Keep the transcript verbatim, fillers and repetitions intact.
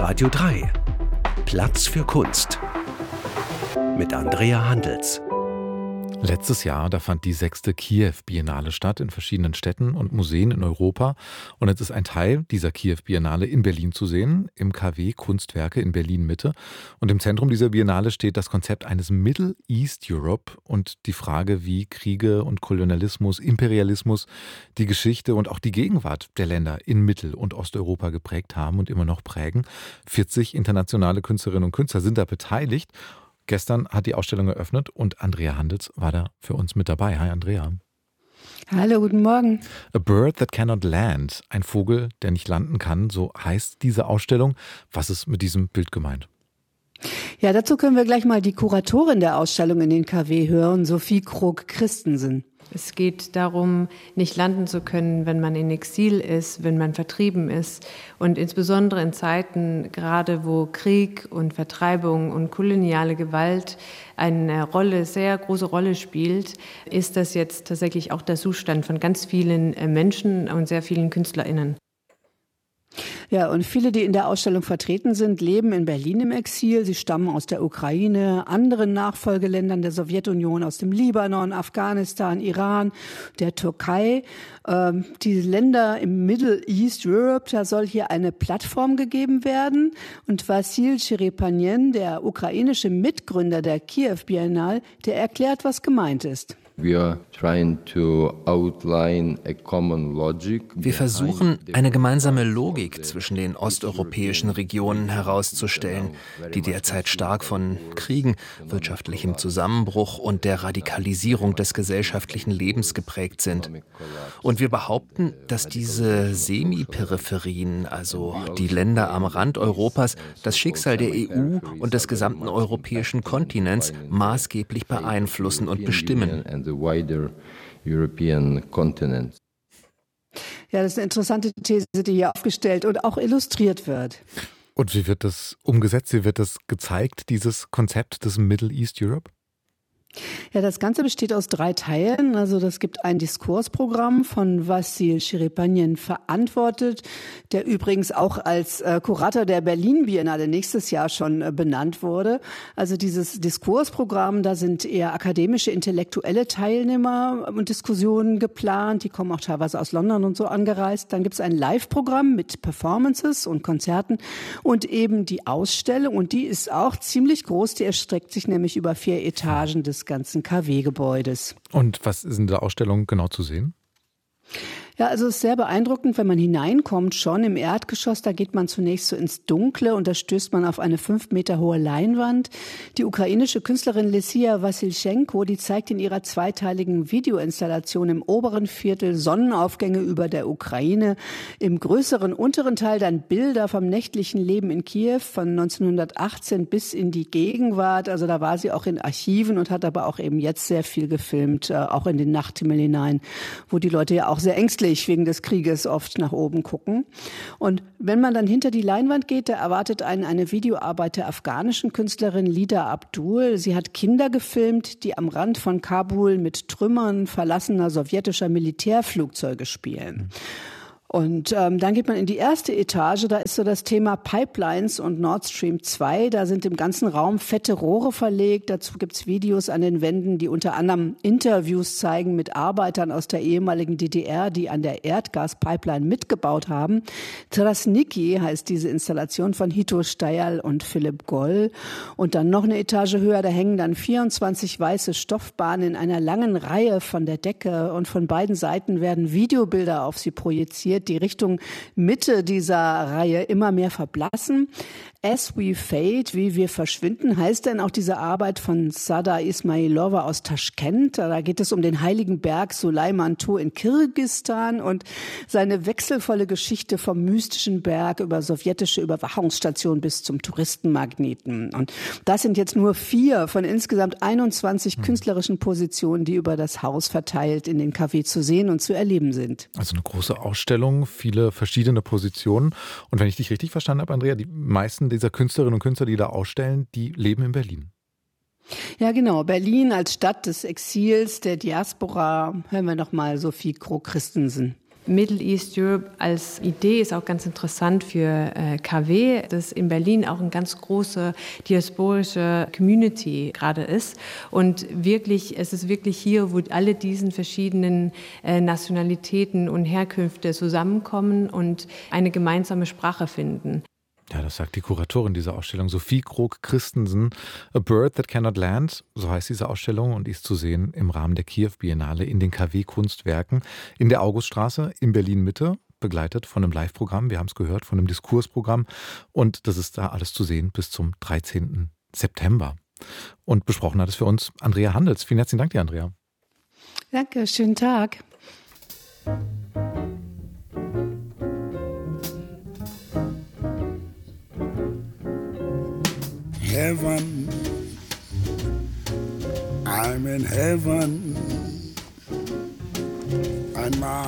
Radio drei. Platz für Kunst. Mit Andrea Handels. Letztes Jahr, da fand die sechste Kiew-Biennale statt in verschiedenen Städten und Museen in Europa. Und jetzt ist ein Teil dieser Kiew-Biennale in Berlin zu sehen, im K W Kunstwerke in Berlin-Mitte. Und im Zentrum dieser Biennale steht das Konzept eines Middle East Europe und die Frage, wie Kriege und Kolonialismus, Imperialismus die Geschichte und auch die Gegenwart der Länder in Mittel- und Osteuropa geprägt haben und immer noch prägen. vierzig internationale Künstlerinnen und Künstler sind da beteiligt. Gestern hat die Ausstellung eröffnet und Andrea Handels war da für uns mit dabei. Hi Andrea. Hallo, guten Morgen. A Bird That Cannot Land, ein Vogel, der nicht landen kann, so heißt diese Ausstellung. Was ist mit diesem Bild gemeint? Ja, dazu können wir gleich mal die Kuratorin der Ausstellung in den K W hören, Sophie Krog-Christensen. Es geht darum, nicht landen zu können, wenn man in Exil ist, wenn man vertrieben ist. Und insbesondere in Zeiten, gerade wo Krieg und Vertreibung und koloniale Gewalt eine Rolle, sehr große Rolle spielt, ist das jetzt tatsächlich auch der Zustand von ganz vielen Menschen und sehr vielen KünstlerInnen. Ja, und viele, die in der Ausstellung vertreten sind, leben in Berlin im Exil. Sie stammen aus der Ukraine, anderen Nachfolgeländern der Sowjetunion, aus dem Libanon, Afghanistan, Iran, der Türkei. Ähm, die Länder im Middle East Europe, da soll hier eine Plattform gegeben werden. Und Vassil Cherepanyan, der ukrainische Mitgründer der Kiew Biennale, der erklärt, was gemeint ist. Wir versuchen, eine gemeinsame Logik zwischen den osteuropäischen Regionen herauszustellen, die derzeit stark von Kriegen, wirtschaftlichem Zusammenbruch und der Radikalisierung des gesellschaftlichen Lebens geprägt sind. Und wir behaupten, dass diese Semi-Peripherien, also die Länder am Rand Europas, das Schicksal der E U und des gesamten europäischen Kontinents maßgeblich beeinflussen und bestimmen. The wider European continent. Ja, das ist eine interessante These, die hier aufgestellt und auch illustriert wird. Und wie wird das umgesetzt? Wie wird das gezeigt, dieses Konzept des Middle East Europe? Ja, das Ganze besteht aus drei Teilen. Also das gibt ein Diskursprogramm von Vassil Cherepanyan verantwortet, der übrigens auch als äh, Kurator der Berlin Biennale nächstes Jahr schon äh, benannt wurde. Also dieses Diskursprogramm, da sind eher akademische, intellektuelle Teilnehmer und Diskussionen geplant. Die kommen auch teilweise aus London und so angereist. Dann gibt es ein Live-Programm mit Performances und Konzerten und eben die Ausstellung. Und die ist auch ziemlich groß. Die erstreckt sich nämlich über vier Etagen des ganzen K W-Gebäudes. Und was ist in der Ausstellung genau zu sehen? Ja, also es ist sehr beeindruckend, wenn man hineinkommt, schon im Erdgeschoss, da geht man zunächst so ins Dunkle und da stößt man auf eine fünf Meter hohe Leinwand. Die ukrainische Künstlerin Lesia Wassilchenko, die zeigt in ihrer zweiteiligen Videoinstallation im oberen Viertel Sonnenaufgänge über der Ukraine, im größeren unteren Teil dann Bilder vom nächtlichen Leben in Kiew von neunzehnhundertachtzehn bis in die Gegenwart. Also da war sie auch in Archiven und hat aber auch eben jetzt sehr viel gefilmt, auch in den Nachthimmel hinein, wo die Leute ja auch sehr ängstlich wegen des Krieges oft nach oben gucken. Und wenn man dann hinter die Leinwand geht, da erwartet einen eine Videoarbeit der afghanischen Künstlerin Lida Abdul. Sie hat Kinder gefilmt, die am Rand von Kabul mit Trümmern verlassener sowjetischer Militärflugzeuge spielen. Und ähm, dann geht man in die erste Etage, da ist so das Thema Pipelines und Nord Stream zwei. Da sind im ganzen Raum fette Rohre verlegt. Dazu gibt's Videos an den Wänden, die unter anderem Interviews zeigen mit Arbeitern aus der ehemaligen D D R, die an der Erdgaspipeline mitgebaut haben. Trasniki heißt diese Installation von Hito Steyerl und Philipp Goll. Und dann noch eine Etage höher, da hängen dann vierundzwanzig weiße Stoffbahnen in einer langen Reihe von der Decke. Und von beiden Seiten werden Videobilder auf sie projiziert, die Richtung Mitte dieser Reihe immer mehr verblassen. As we fade, wie wir verschwinden, heißt denn auch diese Arbeit von Sada Ismailova aus Taschkent. Da geht es um den heiligen Berg Sulaimantur in Kirgisistan und seine wechselvolle Geschichte vom mystischen Berg über sowjetische Überwachungsstationen bis zum Touristenmagneten. Und das sind jetzt nur vier von insgesamt einundzwanzig mhm. künstlerischen Positionen, die über das Haus verteilt in den K W zu sehen und zu erleben sind. Also eine große Ausstellung, viele verschiedene Positionen. Und wenn ich dich richtig verstanden habe, Andrea, die meisten dieser Künstlerinnen und Künstler, die da ausstellen, die leben in Berlin. Ja, genau. Berlin als Stadt des Exils, der Diaspora. Hören wir noch mal Sophie Krog-Christensen. Middle East Europe als Idee ist auch ganz interessant für äh, K W, dass in Berlin auch eine ganz große diasporische Community gerade ist. Und wirklich, es ist wirklich hier, wo alle diesen verschiedenen äh, Nationalitäten und Herkünfte zusammenkommen und eine gemeinsame Sprache finden. Ja, das sagt die Kuratorin dieser Ausstellung, Sophie Krog-Christensen. A Bird That Cannot Land, so heißt diese Ausstellung und die ist zu sehen im Rahmen der Kiew Biennale in den K W-Kunstwerken in der Auguststraße in Berlin-Mitte, begleitet von einem Live-Programm, wir haben es gehört, von einem Diskursprogramm. Und das ist da alles zu sehen bis zum dreizehnten September. Und besprochen hat es für uns Andrea Handels. Vielen herzlichen Dank dir, Andrea. Danke, schönen Tag. Heaven, I'm in heaven, and my